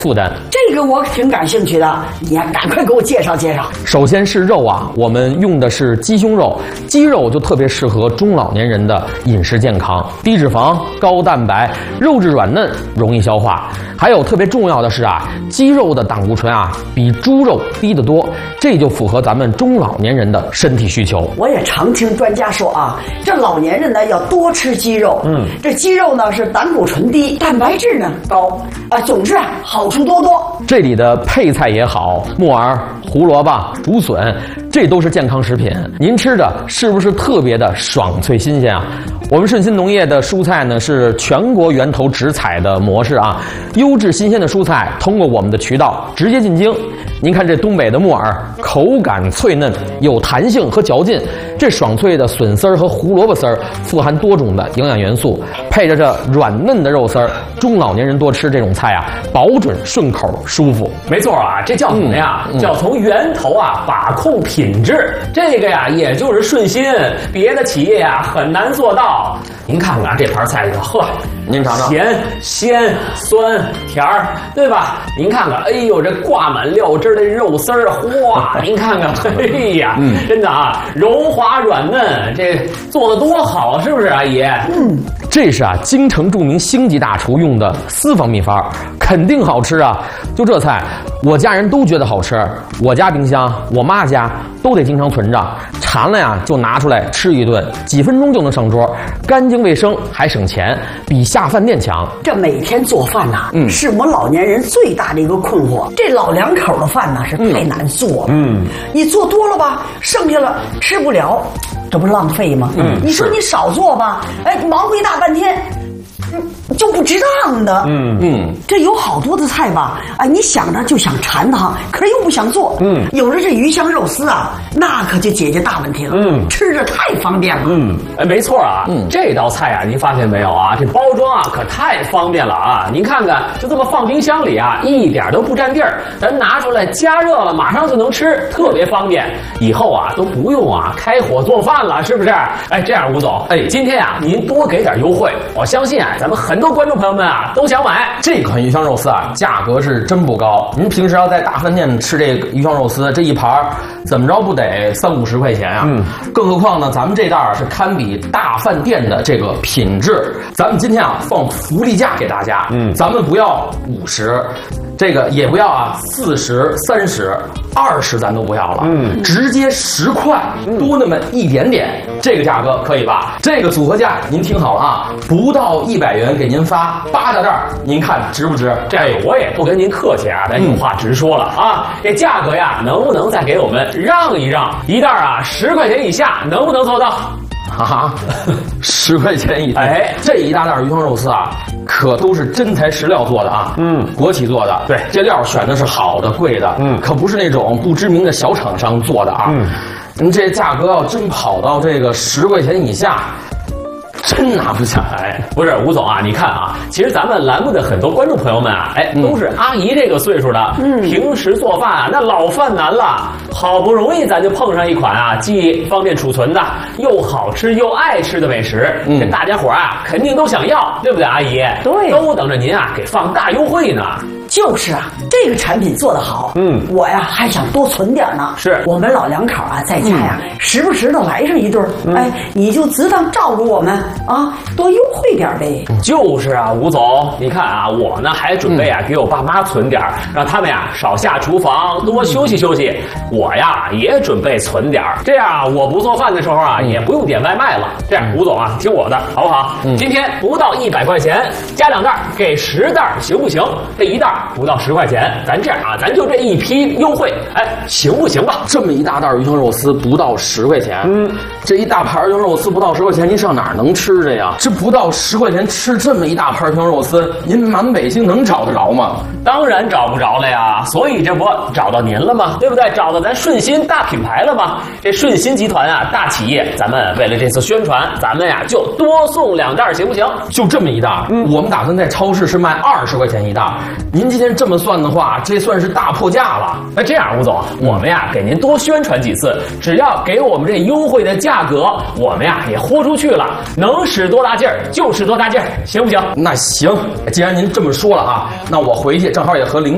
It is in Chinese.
负担。 这个我挺感兴趣的，你呀赶快给我介绍介绍。 首先是肉啊，我们用的是鸡胸肉，鸡肉就特别适合中老年人的饮食健康，低脂肪、高蛋白，肉质软嫩，容易消化。还有特别重要的是啊，鸡肉的胆固醇啊比猪肉低得多，这就符合咱们中老年人的身体需求。 我也常听专家说啊，这老年人呢要多吃鸡肉，这鸡肉呢是胆固醇低，蛋白质呢高啊，总之啊好处多多。 这里的配菜也好，木耳、胡萝卜、竹笋，这都是健康食品。您吃着是不是特别的爽脆新鲜啊？我们顺鑫农业的蔬菜呢是全国源头直采的模式啊，优质新鲜的蔬菜通过我们的渠道直接进京。您看这东北的木耳，口感脆嫩，有弹性和嚼劲。这爽脆的笋丝儿和胡萝卜丝儿富含多种的营养元素，配着这软嫩的肉丝儿，中老年人多吃这种菜啊，保准顺口舒服。 没错啊，这叫什么呀？叫从源头啊把控品质。这个呀，也就是顺鑫，别的企业呀很难做到。您看看这盘菜里头，呵， 您尝尝， 咸、鲜、酸、甜儿，对吧？您看看，哎呦，这挂满料汁的肉丝儿，哇！您看看，哎呀，真的啊，柔滑软嫩，这做的多好，是不是，阿姨？ 这是啊，京城著名星级大厨用的私房秘方，肯定好吃啊！就这菜，我家人都觉得好吃。我家冰箱，我妈家都得经常存着，馋了呀就拿出来吃一顿，几分钟就能上桌，干净卫生还省钱，比下饭店强。 这每天做饭呐，是我们老年人最大的一个困惑。这老两口的饭呢是太难做了，你做多了吧，剩下了吃不了，这不浪费吗？你说你少做吧，哎，忙活一大半天。就不值当的，这有好多的菜吧，哎，你想着就想馋它，可是又不想做，有了这鱼香肉丝啊，那可就解决大问题了，吃着太方便了， 哎，没错啊，这道菜啊，您发现没有啊？这包装啊可太方便了啊！您看看，就这么放冰箱里啊，一点都不占地儿，咱拿出来加热了，马上就能吃，特别方便。以后啊都不用啊开火做饭了，是不是？哎，这样吴总，哎，今天啊您多给点优惠，我相信啊咱们很多观众朋友们啊都想买这款鱼香肉丝啊，价格是真不高。您平时要在大饭店吃这个鱼香肉丝，这一盘怎么着不得40-50块钱啊？更何况呢，咱们这袋是堪比大饭店的这个品质。咱们今天啊放福利价给大家，咱们不要50。这个也不要啊，40、30、20咱都不要了，直接10块，多那么一点点，这个价格可以吧？这个组合价您听好了啊，不到100元给您发8大袋，您看值不值？ 这我也不跟您客气啊，咱有话直说了啊，这价格呀，能不能再给我们让一让？一袋啊10块钱以下，能不能做到？ 啊，10块钱一袋， 哎， 这一大袋鱼香肉丝啊，可都是真材实料做的啊，国企做的， 对， 这料选的是好的、贵的，可不是那种不知名的小厂商做的啊，您这价格要真跑到这个10块钱以下。真拿不下来。 不是吴总啊，你看啊，其实咱们栏目的很多观众朋友们啊，哎，都是阿姨这个岁数的，平时做饭啊，那老犯难了，好不容易咱就碰上一款啊，既方便储存的，又好吃又爱吃的美食，这大家伙啊肯定都想要，对不对，阿姨？ 对， 都等着您啊给放大优惠呢。 就是啊，这个产品做得好，我呀还想多存点呢。 是我们老两口啊，在家呀，时不时的来上一顿，哎，你就只当照顾我们啊，多优惠点呗。 就是啊，吴总，你看啊，我呢还准备啊给我爸妈存点，让他们呀少下厨房，多休息休息。我呀也准备存点，这样啊我不做饭的时候啊也不用点外卖了。这样，吴总啊，听我的，好不好？今天不到100块钱，加2袋给10袋，行不行？这一袋不到10块钱，咱这样啊，咱就这一批优惠，哎，行不行吧？ 这么一大袋鱼香肉丝不到10块钱，这一大盘鱼香肉丝不到10块钱，您上哪儿能吃去呀？这不到10块钱吃这么一大盘鱼香肉丝，您满北京能找得着吗？ 当然找不着了呀，所以这不找到您了吗？对不对？找到咱顺鑫大品牌了吗？这顺鑫集团啊，大企业，咱们为了这次宣传，咱们呀就多送2袋，行不行？ 就这么一袋，我们打算在超市是卖20块钱一袋，您今天这么算的话，这算是大破价了。 那这样，吴总，我们呀给您多宣传几次，只要给我们这优惠的价格，我们呀也豁出去了，能使多大劲儿就使多大劲儿，行不行？ 那行，既然您这么说了啊，那我回去正好也和领导